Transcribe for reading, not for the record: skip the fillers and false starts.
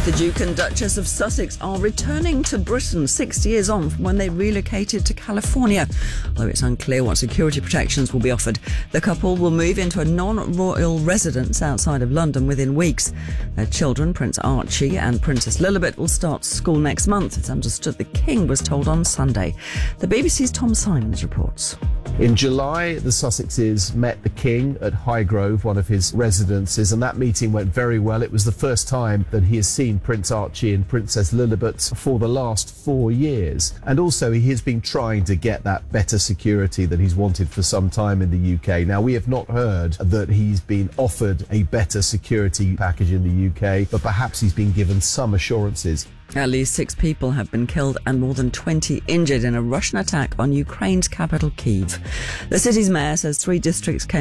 The Duke and Duchess of Sussex are returning to Britain 6 years on from when they relocated to California. Although it's unclear what security protections will be offered, the couple will move into a non-royal residence outside of London within weeks. Their children, Prince Archie and Princess Lilibet, will start school next month. It's understood the King was told on Sunday. The BBC's Tom Simons reports. In July, the Sussexes met the King at Highgrove, one of his residences, and that meeting went very well. It was the first time that he has seen Prince Archie and Princess Lilibet for the last 4 years. And also, he has been trying to get that better security that he's wanted for some time in the UK. Now, we have not heard that he's been offered a better security package in the UK, but perhaps he's been given some assurances. At least 6 people have been killed and more than 20 injured in a Russian attack on Ukraine's capital, Kyiv. The city's mayor says 3 districts came